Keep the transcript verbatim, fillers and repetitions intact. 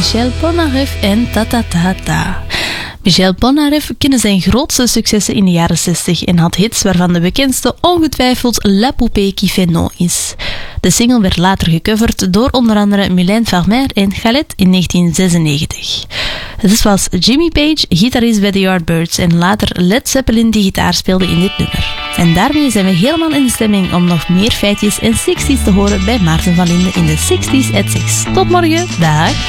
Michel Polnareff en Ta Ta Ta Ta. Michel Polnareff kende zijn grootste successen in de jaren zestig en had hits waarvan de bekendste ongetwijfeld La Poupée qui fait non is. De single werd later gecoverd door onder andere Mylène Farmer en Khaled in negentien zesennegentig. Dit was Jimmy Page, gitarist bij The Yardbirds en later Led Zeppelin die gitaar speelde in dit nummer. En daarmee zijn we helemaal in de stemming om nog meer feitjes en zestig's te horen bij Maarten van Linden in de zestig's at six. Tot morgen, dag!